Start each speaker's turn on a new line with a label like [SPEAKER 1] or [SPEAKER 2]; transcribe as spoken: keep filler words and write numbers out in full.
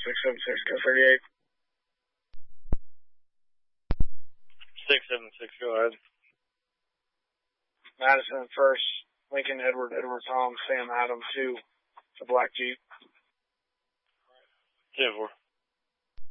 [SPEAKER 1] six seven six, go thirty-eight.
[SPEAKER 2] six seven six, go ahead.
[SPEAKER 1] Madison first, Lincoln Edward, Edward Tom, Sam Adam two, the black Jeep.
[SPEAKER 2] ten four.